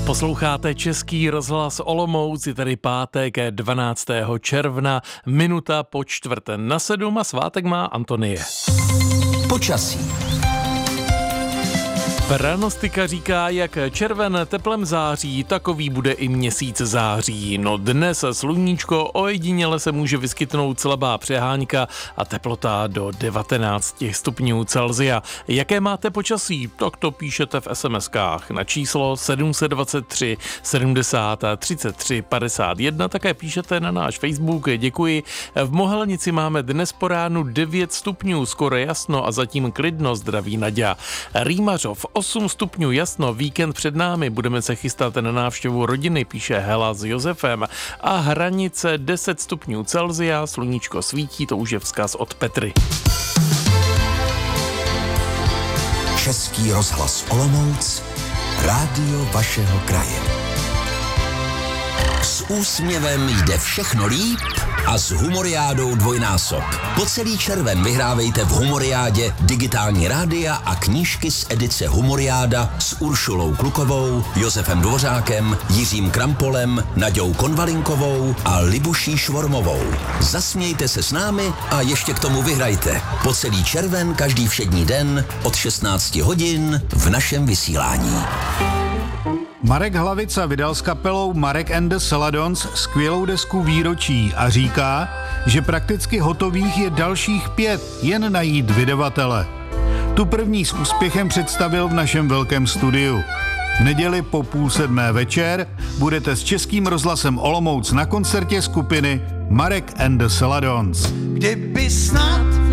Posloucháte Český rozhlas Olomouc, je tady pátek 12. června, minuta po 6:45 a svátek má Antonie. Počasí. Pranostika říká, jak červen teplem září, takový bude i měsíc září. No dnes sluníčko, ojediněle se může vyskytnout slabá přehánka a teplota do 19 stupňů Celsia. Jaké máte počasí? Tak to píšete v SMS-kách na číslo 723 70 33 51, také píšete na náš Facebook, děkuji. V Mohelnici máme dnes po ránu 9 stupňů, skoro jasno a zatím klidno, zdraví Naďa. Rýmařov 8 stupňů jasno, víkend před námi, budeme se chystat na návštěvu rodiny, píše Hela s Josefem. A Hranice 10 stupňů Celsia, sluníčko svítí, to už je vzkaz od Petry. Český rozhlas Olomouc, rádio vašeho kraje. S úsměvem jde všechno líp a s Humoriádou dvojnásob. Po celý červen vyhrávejte v Humoriádě digitální rádia a knížky z edice Humoriáda s Uršulou Klukovou, Josefem Dvořákem, Jiřím Krampolem, Naďou Konvalinkovou a Libuší Švormovou. Zasmějte se s námi a ještě k tomu vyhrajte. Po celý červen každý všední den od 16 hodin v našem vysílání. Marek Hlavica vydal s kapelou Marek and the Celadons skvělou desku Výročí a říká, že prakticky hotových je dalších 5, jen najít vydavatele. Tu první s úspěchem představil v našem velkém studiu. V neděli po 6:30 večer budete s Českým rozhlasem Olomouc na koncertě skupiny Marek and the Celadons. Kdyby snad